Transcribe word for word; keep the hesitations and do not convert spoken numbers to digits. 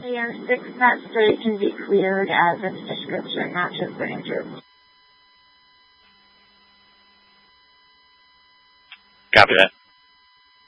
A R six net state can be cleared as its description matches the injured. Copy that.